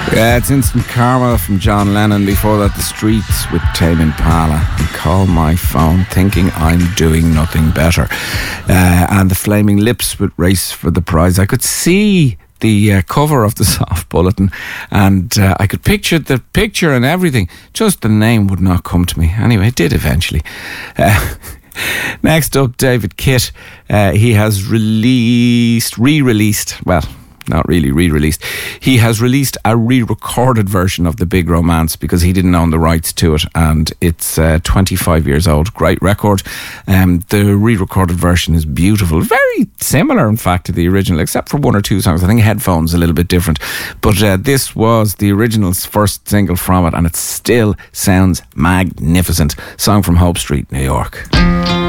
Yeah, it's Instant Karma from John Lennon. Before that, The Streets with Tame Impala. And Call My Phone, Thinking I'm Doing Nothing Better. And The Flaming Lips with Race for the Prize. I could see the cover of the Soft Bulletin, and I could picture the picture and everything. Just the name would not come to me. Anyway, it did eventually. Next up, David Kitt. He has re-released, well, not really re-released. He has released a re-recorded version of The Big Romance because he didn't own the rights to it, and it's 25 years old. Great record. The re-recorded version is beautiful. Very similar, in fact, to the original, except for one or two songs. I think Headphones a little bit different. But this was the original's first single from it, and it still sounds magnificent. Song from Hope Street, New York.